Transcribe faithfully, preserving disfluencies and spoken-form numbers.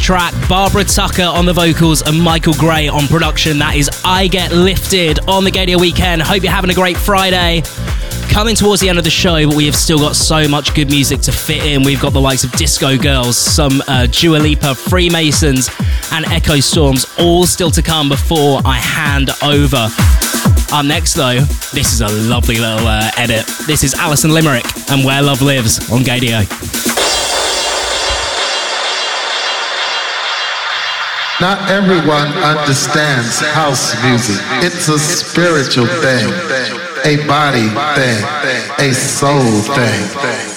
track. Barbara Tucker on the vocals and Michael Gray on production. That is I Get Lifted on the Gadio Weekend. Hope you're having a great Friday. Coming towards the end of the show, but we have still got so much good music to fit in. We've got the likes of Disco Girls, some uh, Dua Lipa, Freemasons, and Echo Storms, all still to come before I hand over. Up next, though, this is a lovely little uh, edit. This is Alison Limerick and Where Love Lives on Gadio. Not everyone understands house music. It's a spiritual thing, a body thing, a soul thing.